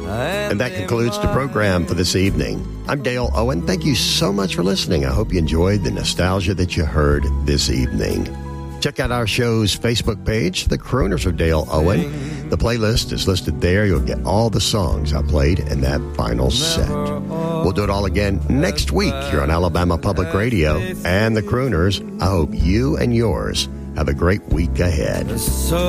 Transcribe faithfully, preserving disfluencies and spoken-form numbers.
And that concludes the program for this evening. I'm Dale Owen. Thank you so much for listening. I hope you enjoyed the nostalgia that you heard this evening. Check out our show's Facebook page, The Crooners of Dale Owen. The playlist is listed there. You'll get all the songs I played in that final set. We'll do it all again next week here on Alabama Public Radio and The Crooners. I hope you and yours have a great week ahead.